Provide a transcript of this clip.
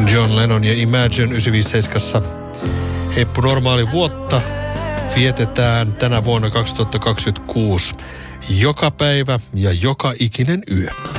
John Lennon ja Imagine 957. Heppu normaali vuotta vietetään tänä vuonna 2026 joka päivä ja joka ikinen yö.